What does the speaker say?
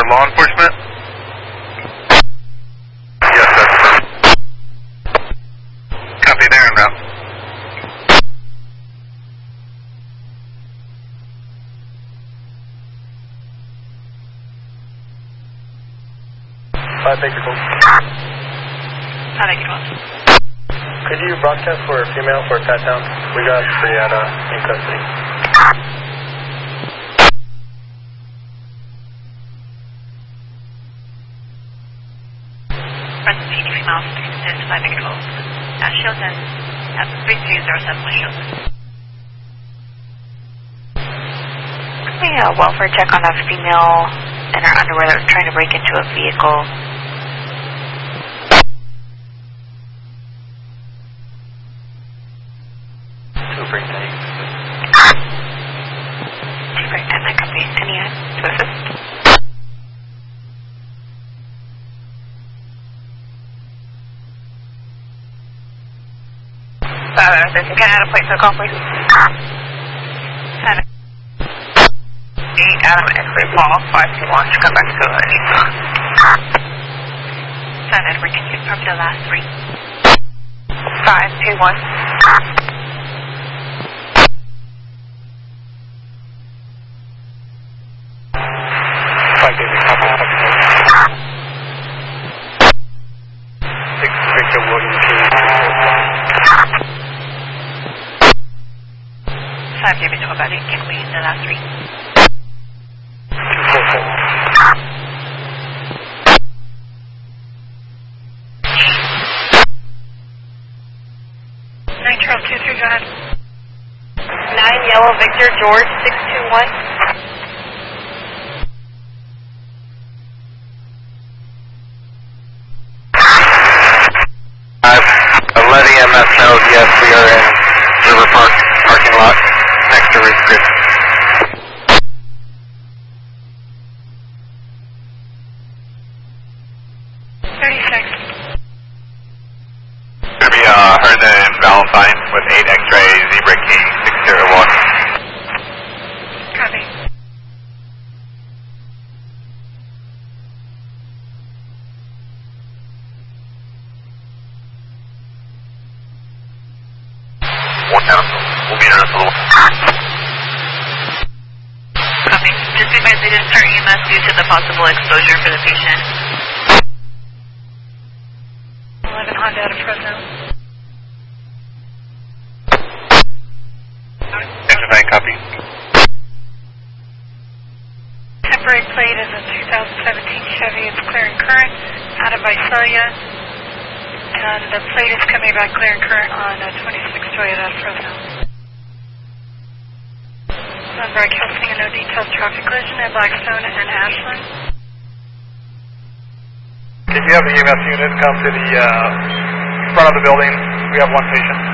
law enforcement? Yes, that's perfect. Copy there and now. Baker Gold. Baker Gold. Could you broadcast for a female for a pat down? We got 3 in custody. Present 80 females, 5 Baker Gold. At Shilton, at 3307 West Shilton. A welfare check on a female in her underwear that was trying to break into a vehicle. That company, any to assist? Can I add a plate to the call, please? 7. 8 Adam X-ray Paul 521 to come back to 7 Edward, can you confirm the last 3? 521. 5 David, copy. 6 Victor William K. 5 David, know about it. Can we use the last 3? 9 Charles 23, go ahead. 9 Yellow Victor George 621. Let EMS know, yes, we are in River Park parking lot next to Ruth Chris. Hernan Valentine with 8 X-ray Zebra King 601. Copy. One down. We'll be in a little. Copy. Just advise they didn't start EMS due to the possible exposure for the patient. 11 Honda out of Fresno. Copy. Temporary plate is a 2017 Chevy. It's clear and current out of Visalia. And the plate is coming back clear and current on a 26 Toyota out of Fresno. Sunbright, Helsing, and no details traffic collision at Blackstone and Ashland. Can you have the EMS unit come to the front of the building? We have one patient.